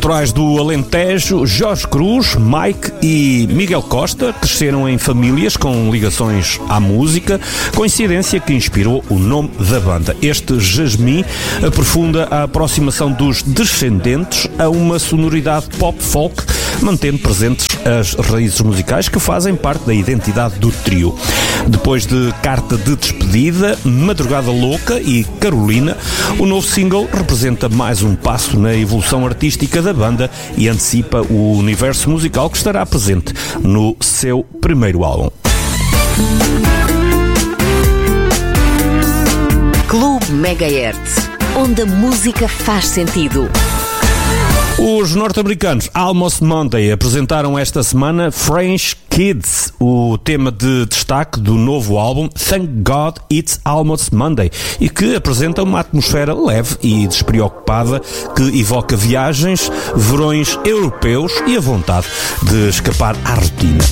Naturais do Alentejo, Jorge Cruz, Mike e Miguel Costa cresceram em famílias com ligações à música, coincidência que inspirou o nome da banda. Este Jasmine aprofunda a aproximação dos descendentes a uma sonoridade pop-folk, mantendo presentes as raízes musicais que fazem parte da identidade do trio. Depois de Carta de Despedida, Madrugada Louca e Carolina, o novo single representa mais um passo na evolução artística da banda e antecipa o universo musical que estará presente no seu primeiro álbum. Clube Megahertz, onde a música faz sentido. Os norte-americanos Almost Monday apresentaram esta semana French Kids, o tema de destaque do novo álbum Thank God It's Almost Monday, e que apresenta uma atmosfera leve e despreocupada que evoca viagens, verões europeus e a vontade de escapar à rotina.